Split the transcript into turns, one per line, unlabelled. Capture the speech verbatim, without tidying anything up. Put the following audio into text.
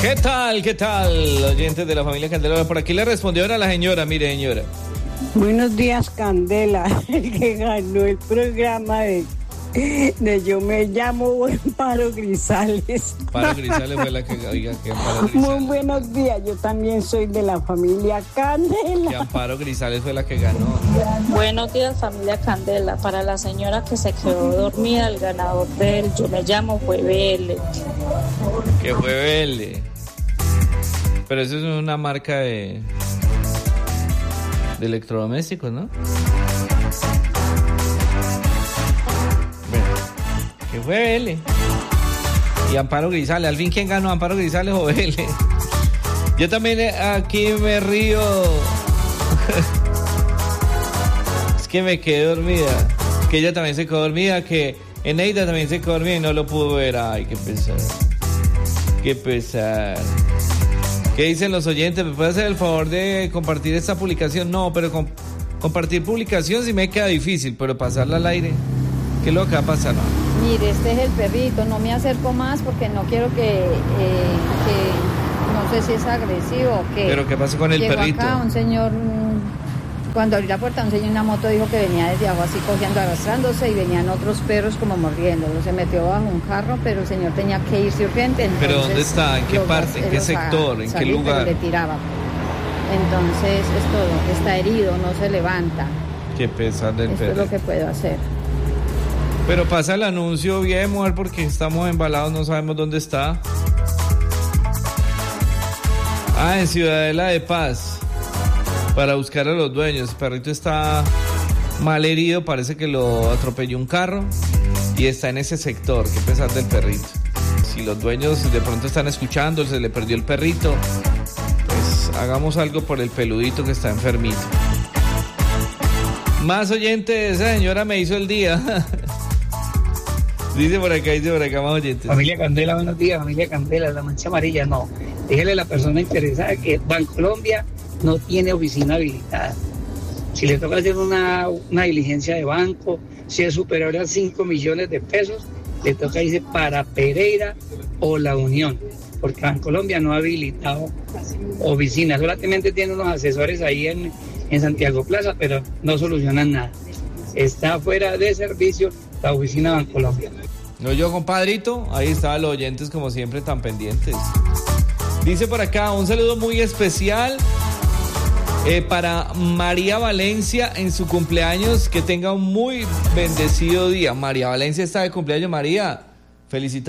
¿Qué tal? ¿Qué tal? Oyentes de la familia Candela. Por aquí le respondió a la señora. Mire, señora.
Buenos días, Candela. El que ganó el programa de, de Yo Me Llamo Amparo Grisales.
Amparo Grisales fue la que... Oiga, que Amparo Grisales.
Muy buenos días. Yo también soy de la familia Candela.
Que Amparo Grisales fue la que ganó.
Buenos días, familia Candela. Para la señora que se quedó dormida, el ganador del Yo Me Llamo fue B L.
Que fue B L. Pero eso es una marca de... de electrodomésticos, ¿no? Bueno, que fue B L. Y Amparo Grisales. ¿Al fin quién ganó, Amparo Grisales o B L? Yo también aquí me río. Es que me quedé dormida. Que ella también se quedó dormida. Que Eneida también se quedó dormida y no lo pudo ver. Ay, qué pesar. Qué pesar. ¿Qué dicen los oyentes? ¿Me puede hacer el favor de compartir esta publicación? No, pero com- compartir publicación sí me queda difícil, pero pasarla al aire, ¿qué es lo que va a pasar? No?
Mire, este es el perrito, no me acerco más porque no quiero que, eh, que no sé si es agresivo o qué.
¿Pero qué pasó con el
Llegó
perrito?
Acá un señor, cuando abrí la puerta, un señor en una moto dijo que venía desde abajo así cogiendo, arrastrándose y venían otros perros como mordiéndolo. Se metió bajo un carro, pero el señor tenía que irse urgente.
¿Pero dónde está? ¿En qué parte? ¿En qué sector? ¿En qué lugar?
Le tiraba. Entonces es todo, está herido, no se levanta.
Qué pesar del
Esto
perro.
es lo que puedo hacer.
Pero pasa el anuncio bien, mujer, porque estamos embalados, no sabemos dónde está. Ah, en Ciudadela de Paz. Para buscar a los dueños. El perrito está mal herido, parece que lo atropelló un carro y está en ese sector. Qué pesar del perrito. Si los dueños de pronto están escuchando, se le perdió el perrito, pues hagamos algo por el peludito que está enfermito. Más oyentes, esa señora me hizo el día. Dice por acá, dice por acá, más oyentes.
Familia Candela, buenos días. Familia Candela, la mancha amarilla, no. Déjele a la persona interesada que Bancolombia no tiene oficina habilitada. Si le toca hacer una, una diligencia de banco, si es superior a cinco millones de pesos, le toca irse para Pereira o La Unión, porque Bancolombia no ha habilitado oficina, solamente tiene unos asesores ahí en, en Santiago Plaza, pero no solucionan nada. Está fuera de servicio la oficina Bancolombia.
No, yo, compadrito, ahí estaban los oyentes como siempre tan pendientes. Dice por acá, un saludo muy especial eh, para María Valencia en su cumpleaños, que tenga un muy bendecido día. María Valencia está de cumpleaños. María, felicitaciones.